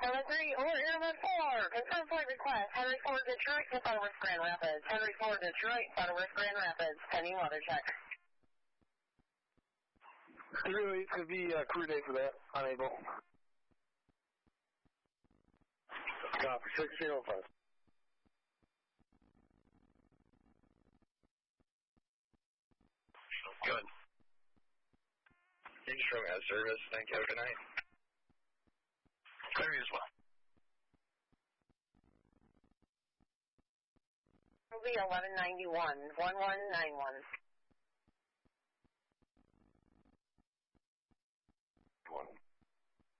Henry 3 or Airman 4, confirm flight request. Henry 4 Detroit to Butterworth Grand Rapids. Henry 4 Detroit, Butterworth Grand Rapids, pending weather check. 308 could be crew day for that, unable. Copy, 1605. Good. Instrom has service. Thank you. Good night. Clear as well. Will be 1191, 1191.